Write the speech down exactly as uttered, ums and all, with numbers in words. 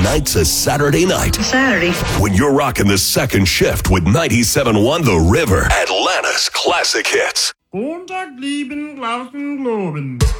night's a Saturday night. Saturday. When you're rocking the second shift with ninety-seven point one The River, Atlanta's classic hits. Montag, lieben, glauben, globen.